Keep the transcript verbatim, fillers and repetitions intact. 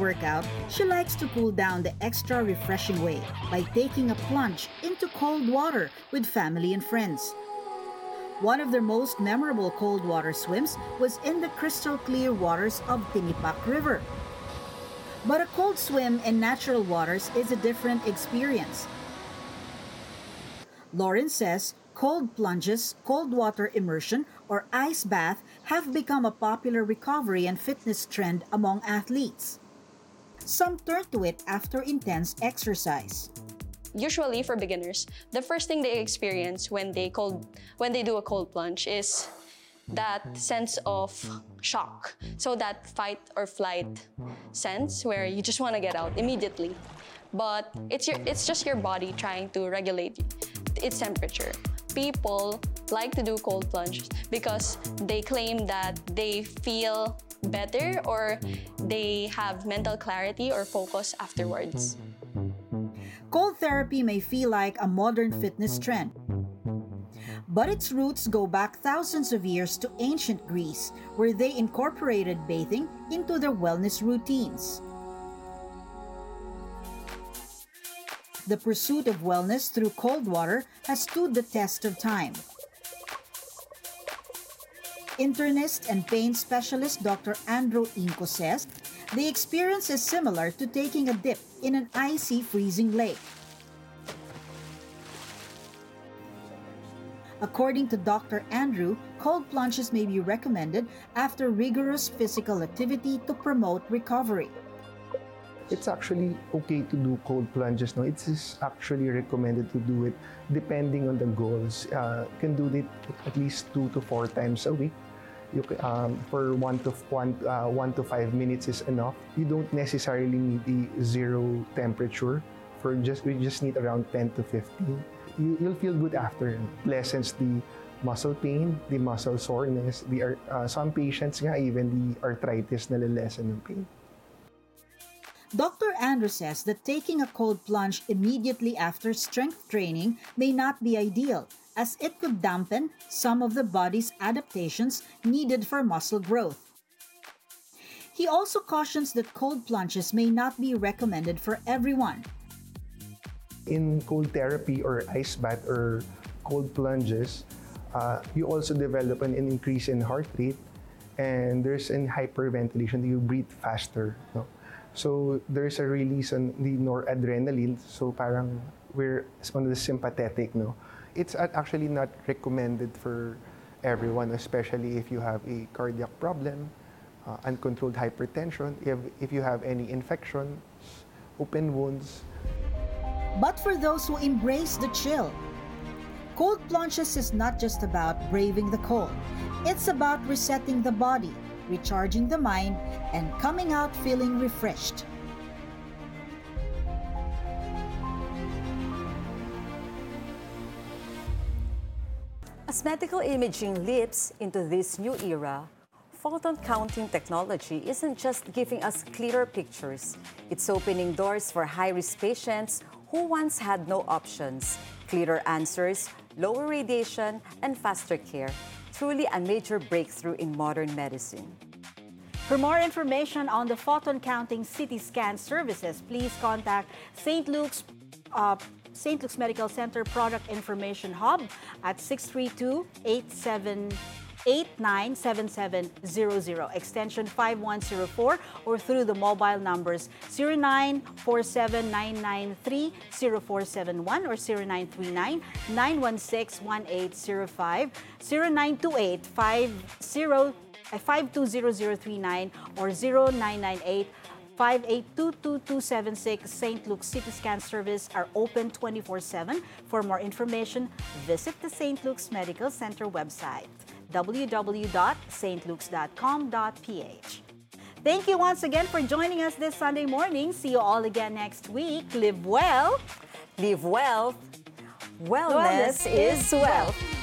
workout, she likes to cool down the extra refreshing way by taking a plunge into cold water with family and friends. One of their most memorable cold water swims was in the crystal clear waters of Tinipak River. But a cold swim in natural waters is a different experience. Lauren says cold plunges, cold water immersion, or ice bath have become a popular recovery and fitness trend among athletes. Some turn to it after intense exercise. Usually for beginners, the first thing they experience when they cold when they do a cold plunge is that sense of shock. So that fight or flight sense where you just want to get out immediately. But it's your it's just your body trying to regulate its temperature. People like to do cold plunges because they claim that they feel better or they have mental clarity or focus afterwards. Cold therapy may feel like a modern fitness trend, but its roots go back thousands of years to ancient Greece, where they incorporated bathing into their wellness routines. The pursuit of wellness through cold water has stood the test of time. Internist and pain specialist Doctor Andrew Inco says the experience is similar to taking a dip in an icy, freezing lake. According to Doctor Andrew, cold plunges may be recommended after rigorous physical activity to promote recovery. It's actually okay to do cold plunges. No, it's actually recommended to do it depending on the goals. Uh, you can do it at least two to four times a week. You can, um, for one to one, uh, one to five minutes is enough. You don't necessarily need a zero temperature. For just we just need around ten to fifteen. You, you'll feel good after. Lessens the muscle pain, the muscle soreness. The uh, some patients nga even the arthritis nalilesen ng pain. Doctor Andrew says that taking a cold plunge immediately after strength training may not be ideal, as it could dampen some of the body's adaptations needed for muscle growth. He also cautions that cold plunges may not be recommended for everyone. In cold therapy or ice bath or cold plunges, uh, you also develop an, an increase in heart rate, and there's an hyperventilation. You breathe faster. No? So there's a release on the noradrenaline. So parang we're on the sympathetic. No, it's actually not recommended for everyone, especially if you have a cardiac problem, uh, uncontrolled hypertension, if if you have any infections, open wounds. But for those who embrace the chill, cold plunges is not just about braving the cold. It's about resetting the body, recharging the mind, and coming out feeling refreshed. As medical imaging leaps into this new era, photon counting technology isn't just giving us clearer pictures. It's opening doors for high-risk patients who once had no options, clearer answers, lower radiation, and faster care. Truly a major breakthrough in modern medicine. For more information on the photon counting C T scan services, please contact Saint Luke's uh, Saint Luke's Medical Center Product Information Hub at six three two, eight seven eight nine seven seven zero zero, extension five one zero four, or through the mobile numbers zero nine four seven nine nine three zero four seven one or zero nine three nine nine one six one eight zero five, zero nine two eight five two zero zero three nine, or zero nine nine eight five eight two two two seven six. Saint Luke's C T scan service are open twenty-four seven. For more information, visit the Saint Luke's Medical Center website, w w w dot s t lukes dot com dot p h. Thank you once again for joining us this Sunday morning. See you all again next week. Live well. Live well. Wellness, Wellness is wealth.